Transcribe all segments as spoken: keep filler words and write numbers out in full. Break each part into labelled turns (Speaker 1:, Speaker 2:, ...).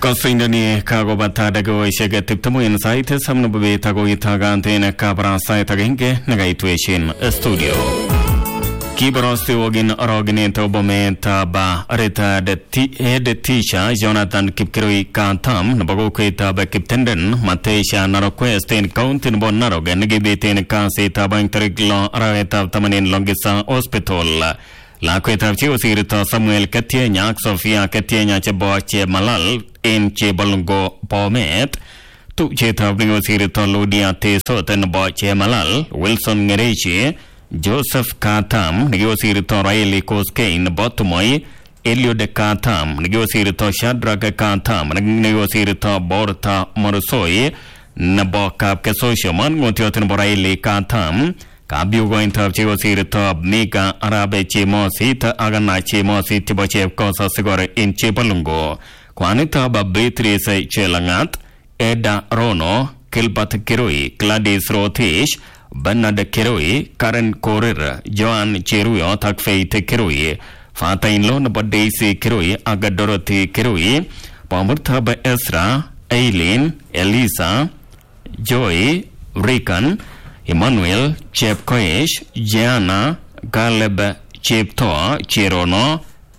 Speaker 1: Kosindani kago batada go ishega tiptamu insight samno bebe tago itagante na kabra sai tagenge nagaituation studio. Kibarosti wogin orogine tobome taba areta de ti de tisha Jonathan Kipkiroi kantam nabago kweta ba kiptenden Matesha naroquest in countin bon naroga nigibeten kanse taba interiglo areta tamanin longisa hospital. La kweta chiu sirito Samuel Katienya Sofia Katienya cheboche malal in chebalungo pomet tu cheta bringo sirito Ludia te soten boche malal Wilson Ngerechi Joseph Katam negosirito Raeli Koskain Botumoy Elio de Katam negosirito Shadraka Katam negosirito Borta Morosoi Naboka Kesosho man ngotioten Raeli Katam Kabiu going to Chigosirito Mika Arabe Chimo Sita Agana Chimo Siti Bochev Kosa Sigore in Chipalungo Quanita Babitris Chelangat Eda Rono Kilbat Kirui Gladys Rotish Bernard Kirui Karen Korir Joan Chiruyo Takfei Kirui Fata in Lon Bodesi Kirui Agadoroti Kirui Pamurtaba Esra Aileen Elisa Joy Rican Emmanuel Chepkoish Gianna Caleb Cheptoa Chirono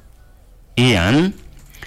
Speaker 1: Ian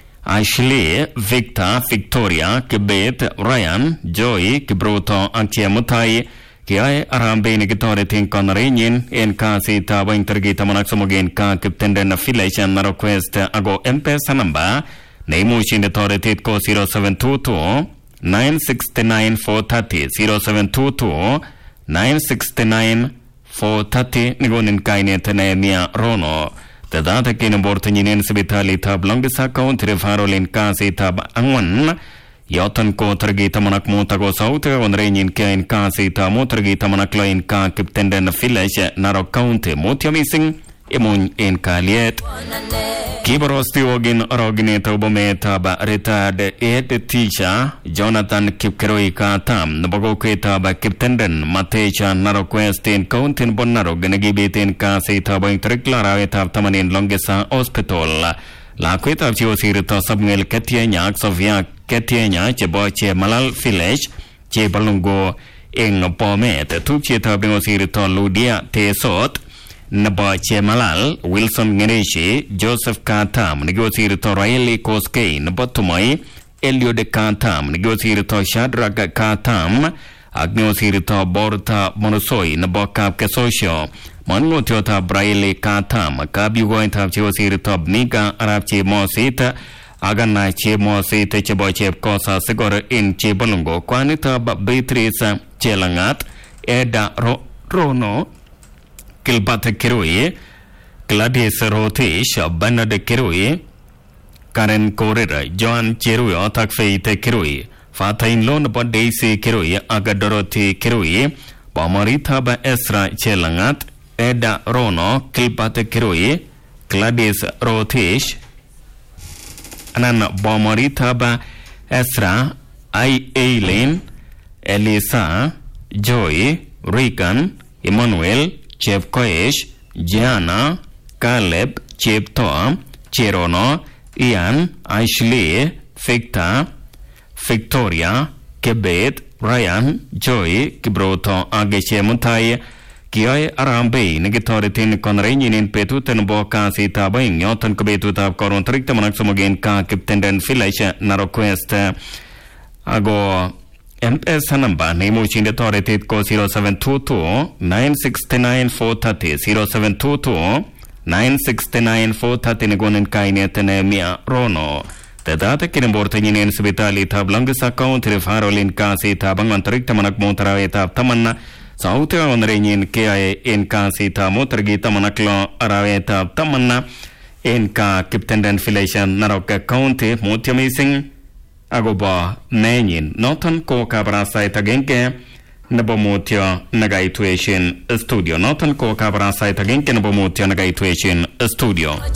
Speaker 1: Ashley Victor Victoria Kibet Ryan Joy Kibroto Antiamutai Kiai Arambe Nigitore Tinkonarin in Kasi Taba Intergita Monaxomogen Ka Kiptenden Affiliation Request Ago M P S number Name the Torre Titco zero seven two two nine six nine four thirty zero seven two two nine six nine four thirty Nigonin Kaine Tenemia Rono. The data can board in Sibitali tab longest account referral Kasi tab Angon Yotan ko Targita Monakmotago South on Rain Kain Kasi Tamotargita Monakloin Ka Kiptenden Village Naro County Motia missing Emun in Kaliet Kibarosti Ogin Orogine Tobome Taba retired eight teacher Jonathan Kipkiroi Katam Nabago Taba Kiptenden Matecha Naroquest in Countin Bonaro Ganagibit Kasi Taba Triclara Etab Tamanin Longesa Hospital La Queta Chiosirito Samuel Katienya Sofia Katienya Cheboche Malal Village Chebalungo in Pomet Tuchita Bingosirito Ludia Tesot Naboche Malal Wilson Ngerechi Joseph Katam negosirito Raeli Koskain Botumoy Elio de Katam negosirito Shadraka Katam Agnosirito Borta Monosoi Naboka Kesosho Mongo Tiota Braille Katam Kabiu going to have Chiosirito Nika Arabchi Mosita Agana Chemo Sita Cheboche Kosa Sigor in Chibolungo Quanita Beatrice Chelangat Eda Ro Rono Kilbata Kirui Gladys Rotish Bernard Kirui Karen Korir Joan Chiruyo Takfei Kirui Fata in Lon Bodesi Kirui Agadoroti Kirui Bomarita Ba Esra Chelangat Eda Rono Kilbata Kirui Gladys Rotish Anan Bomarita Ba Esra I Aileen Elisa Joy Regan Emmanuel Chepkoish Gianna Caleb Cheptoa Chirono Ian Ashley Victor Victoria Kebet Ryan Joy Kibroto Ageche Mutai Kiai Arambe Negitoritin Conrain in Petuten Boka Sita Bain Yotan Kabetu Tab Coron Trictamonaxomogen Ka Kiptenden Village Naroquest Ago M S number name in the authority co zero seven two two nine six nine four thirty zero seven two two nine six nine four thirty Negonin Kainetene Mia Rono. The data can board in Sibitali tab longest account referral in Kasi Tabang on Trictamanak Montaraeta Tamanna South on Rain K I in Kasi Tamotargita Manaklo Araveta Tamanna in Ka Kiptenden Filation Naroka County Motia missing Agoba Nanin Notan ko kabra site agenke Nabomotio Nagaituation Studio Notan ko kabra site agenke Nabomotio Nagaituation Studio